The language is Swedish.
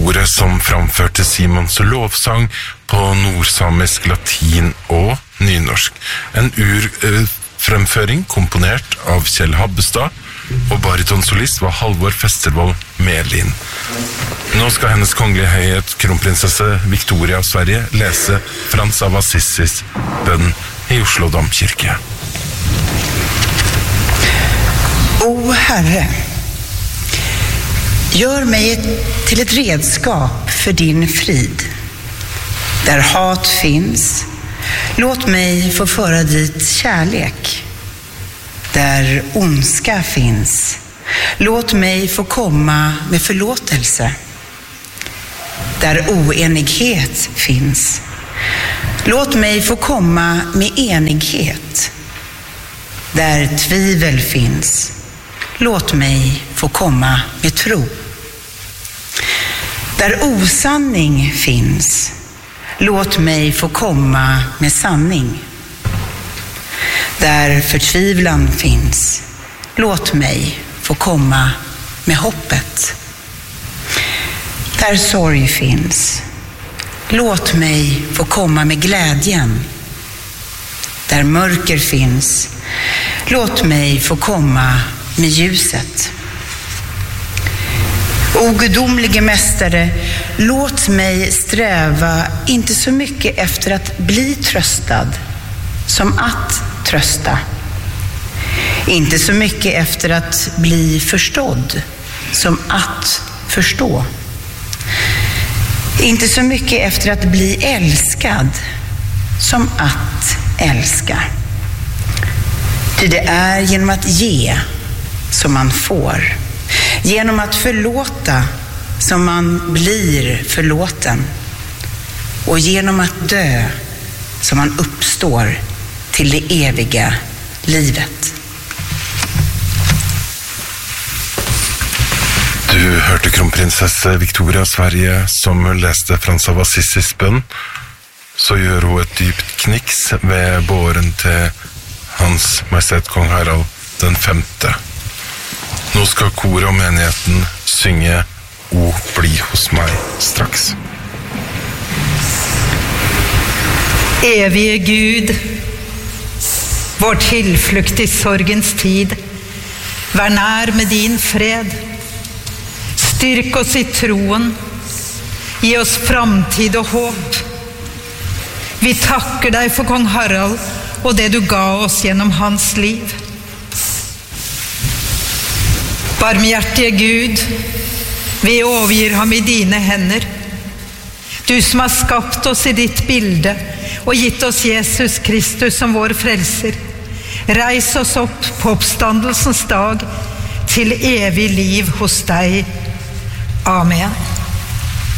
koret som framførte Simons lovsang på nordsamisk, latin og nynorsk. En urfremføring komponert av Kjell Habbestad, og baritonsolist var Halvor Festervold Melin. Nå skal hennes kongelige høyhet, kronprinsesse Victoria av Sverige, lese Frans av Assisis bønn i Oslo Domkirke. O Herre, gör mig till ett redskap för din frid. Där hat finns, låt mig få föra dit kärlek. Där ondska finns, låt mig få komma med förlåtelse. Där oenighet finns, låt mig få komma med enighet. Där tvivel finns, låt mig få komma med tro. Där osanning finns, låt mig få komma med sanning. Där förtvivlan finns, låt mig få komma med hoppet. Där sorg finns, låt mig få komma med glädjen. Där mörker finns, låt mig få komma med ljuset. O gudomlige mästare, låt mig sträva inte så mycket efter att bli tröstad som att trösta. Inte så mycket efter att bli förstådd som att förstå. Inte så mycket efter att bli älskad som att älska. Ty det är genom att ge som man får. Genom att förlåta som man blir förlåten. Och genom att dö som man uppstår till det eviga livet. Du hørte kronprinsesse Victoria av Sverige som läste Frans av Assisis bønn. Så gjør hun et dypt kniks ved båren til Hans Majestet Kong Harald den 5. Nå skal koret og menigheten synge O bli hos meg straks. Evige Gud, vår tillflykt i sorgens tid, vær nær med din fred. Styrk oss i troen, gi oss framtid og håp. Vi takker deg for kong Harald og det du ga oss gjennom hans liv. Barmhjertige Gud, vi overgir ham i dine hender. Du som har skapt oss i ditt bilde og gitt oss Jesus Kristus som vår frelser. Reis oss opp på oppstandelsens dag til evig liv hos deg. Amen.